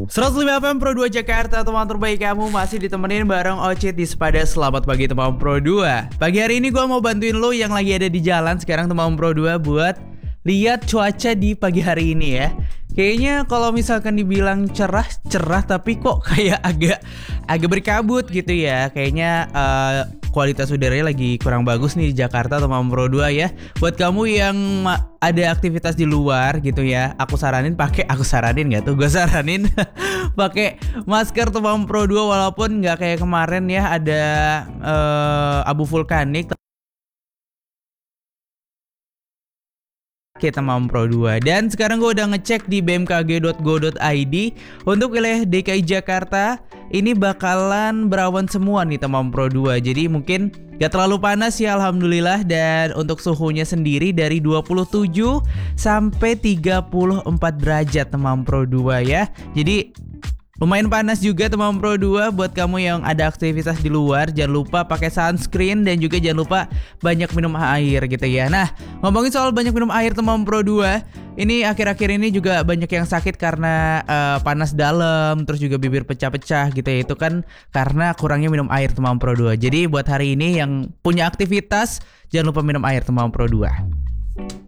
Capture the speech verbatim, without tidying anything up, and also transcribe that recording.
seratus lima F M Pro dua Jakarta, teman terbaik kamu masih ditemenin bareng Ocit di Sepada. Selamat pagi teman Pro dua. Pagi hari ini gue mau bantuin lo yang lagi ada di jalan sekarang teman Pro dua buat lihat cuaca di pagi hari ini ya. Kayaknya kalau misalkan dibilang cerah, cerah tapi kok kayak agak agak berkabut gitu ya. Kayaknya uh, kualitas udaranya lagi kurang bagus nih di Jakarta teman Pro dua ya. Buat kamu yang ada aktivitas di luar gitu ya, aku saranin pakai aku saranin nggak tuh? Gue saranin pakai masker teman Pro dua walaupun nggak kayak kemarin ya ada uh, abu vulkanik. Kita mau Pro dua. Dan sekarang gue udah ngecek di b m k g dot go dot i d untuk wilayah D K I Jakarta ini bakalan berawan semua nih teman Pro dua. Jadi mungkin gak terlalu panas ya alhamdulillah. Dan untuk suhunya sendiri dari dua puluh tujuh sampai tiga puluh empat derajat teman Pro dua ya. Jadi lumayan panas juga teman Pro dua. Buat kamu yang ada aktivitas di luar, jangan lupa pakai sunscreen dan juga jangan lupa banyak minum air gitu ya. Nah, ngomongin soal banyak minum air teman Pro dua, ini akhir-akhir ini juga banyak yang sakit karena uh, panas dalam, terus juga bibir pecah-pecah gitu ya. Itu kan karena kurangnya minum air teman Pro dua. Jadi buat hari ini yang punya aktivitas, jangan lupa minum air teman Pro dua.